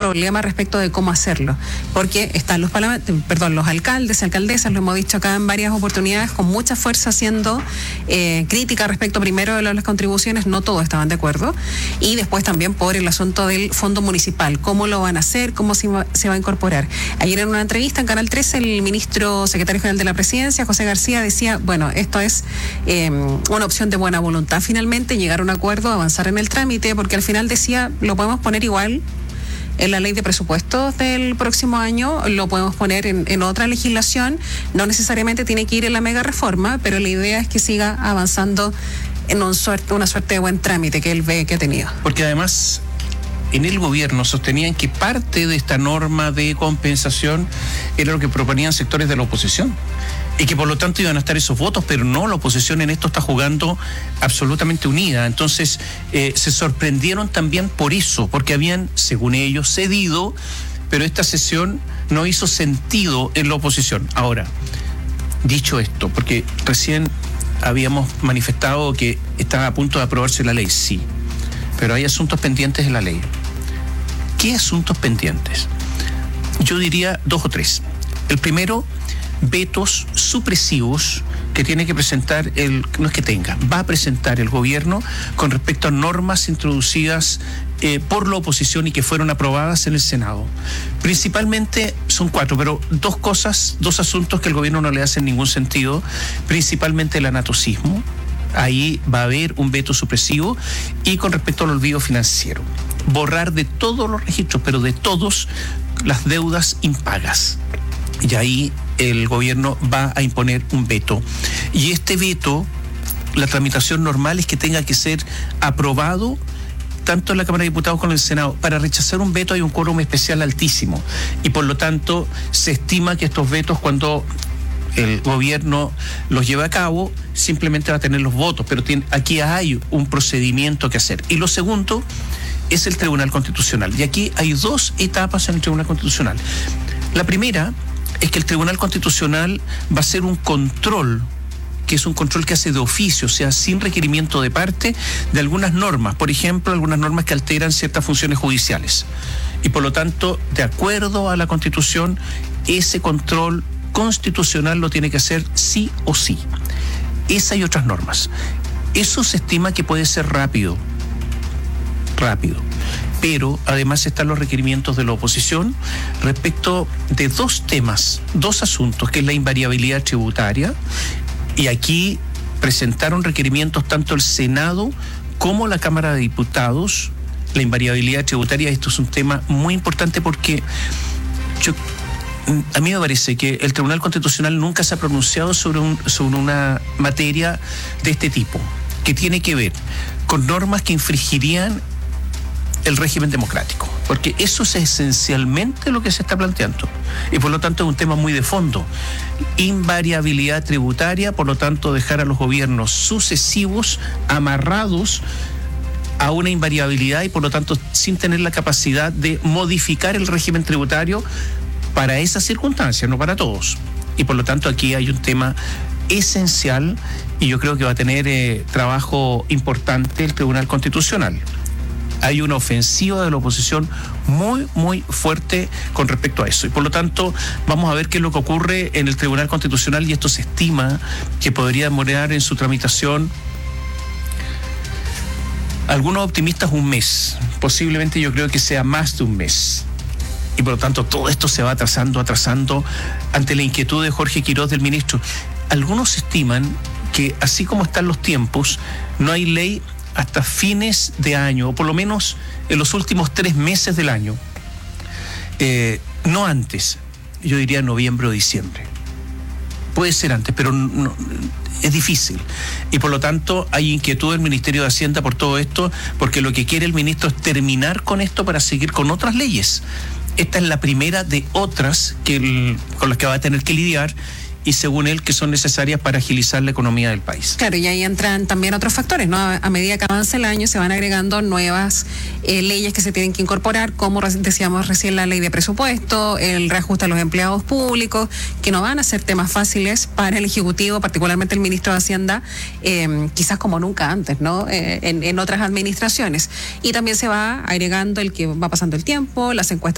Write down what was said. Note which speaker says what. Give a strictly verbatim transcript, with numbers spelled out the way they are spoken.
Speaker 1: problema respecto de cómo hacerlo, porque están los perdón, los alcaldes, alcaldesas, lo hemos dicho acá en varias oportunidades, con mucha fuerza haciendo eh, crítica respecto primero de las contribuciones, no todos estaban de acuerdo, y después también por el asunto del fondo municipal, cómo lo van a hacer, cómo se va, se va a incorporar. Ayer en una entrevista en Canal trece, el ministro secretario general de la Presidencia, José García, decía, bueno, esto es eh, una opción de buena voluntad, finalmente llegar a un acuerdo, avanzar en el trámite, porque al final decía, lo podemos poner igual en la ley de presupuestos del próximo año, lo podemos poner en, en otra legislación, no necesariamente tiene que ir en la mega reforma, pero la idea es que siga avanzando en un suerte, una suerte de buen trámite que él ve que ha tenido.
Speaker 2: Porque además, en el gobierno sostenían que parte de esta norma de compensación era lo que proponían sectores de la oposición, y que por lo tanto iban a estar esos votos, pero no, la oposición en esto está jugando absolutamente unida. Entonces eh, se sorprendieron también por eso, porque habían, según ellos, cedido, pero esta sesión no hizo sentido en la oposición. Ahora, dicho esto, porque recién habíamos manifestado que estaba a punto de aprobarse la ley, sí, pero hay asuntos pendientes en la ley. ¿Qué asuntos pendientes? Yo diría dos o tres. El primero, vetos supresivos que tiene que presentar el, no es que tenga, va a presentar el gobierno con respecto a normas introducidas eh, por la oposición y que fueron aprobadas en el Senado. Principalmente son cuatro, pero dos cosas, dos asuntos que el gobierno no le hacen ningún sentido, principalmente el anatocismo. Ahí va a haber un veto supresivo, y con respecto al olvido financiero, borrar de todos los registros, pero de todos, las deudas impagas. Y ahí el gobierno va a imponer un veto. Y este veto, la tramitación normal es que tenga que ser aprobado tanto en la Cámara de Diputados como en el Senado. Para rechazar un veto hay un quórum especial altísimo, y por lo tanto se estima que estos vetos, cuando el gobierno los lleva a cabo, simplemente va a tener los votos, pero tiene, aquí hay un procedimiento que hacer. Y lo segundo es el Tribunal Constitucional, y aquí hay dos etapas en el Tribunal Constitucional. La primera es que el Tribunal Constitucional va a hacer un control, que es un control que hace de oficio, o sea, sin requerimiento de parte, de algunas normas, por ejemplo, algunas normas que alteran ciertas funciones judiciales. Y por lo tanto, de acuerdo a la Constitución, ese control constitucional lo tiene que hacer sí o sí. Esa y otras normas. Eso se estima que puede ser rápido, rápido. Pero además están los requerimientos de la oposición respecto de dos temas, dos asuntos, que es la invariabilidad tributaria, y aquí presentaron requerimientos tanto el Senado como la Cámara de Diputados. La invariabilidad tributaria, esto es un tema muy importante, porque yo, a mí me parece que el Tribunal Constitucional nunca se ha pronunciado sobre, un, sobre una materia de este tipo, que tiene que ver con normas que infringirían el régimen democrático, porque eso es esencialmente lo que se está planteando, y por lo tanto es un tema muy de fondo. Invariabilidad tributaria, por lo tanto dejar a los gobiernos sucesivos amarrados a una invariabilidad, y por lo tanto sin tener la capacidad de modificar el régimen tributario para esas circunstancias, no para todos. Y por lo tanto aquí hay un tema esencial, y yo creo que va a tener eh, trabajo importante el Tribunal Constitucional. Hay una ofensiva de la oposición muy, muy fuerte con respecto a eso. Y por lo tanto, vamos a ver qué es lo que ocurre en el Tribunal Constitucional, y esto se estima que podría demorar en su tramitación, algunos optimistas, un mes. Posiblemente yo creo que sea más de un mes. Y por lo tanto, todo esto se va atrasando, atrasando, ante la inquietud de Jorge Quiroz, del ministro. Algunos estiman que, así como están los tiempos, no hay ley hasta fines de año, o por lo menos en los últimos tres meses del año. Eh, no antes, yo diría noviembre o diciembre. Puede ser antes, pero no, es difícil. Y por lo tanto hay inquietud del Ministerio de Hacienda por todo esto, porque lo que quiere el ministro es terminar con esto para seguir con otras leyes. Esta es la primera de otras que el, con las que va a tener que lidiar, y según él, que son necesarias para agilizar la economía del país.
Speaker 1: Claro, y ahí entran también otros factores, ¿no? A, a medida que avanza el año se van agregando nuevas eh, leyes que se tienen que incorporar, como decíamos recién, la ley de presupuesto, el reajuste a los empleados públicos, que no van a ser temas fáciles para el Ejecutivo, particularmente el ministro de Hacienda, eh, quizás como nunca antes, ¿no? Eh, en, en otras administraciones. Y también se va agregando el que va pasando el tiempo, las encuestas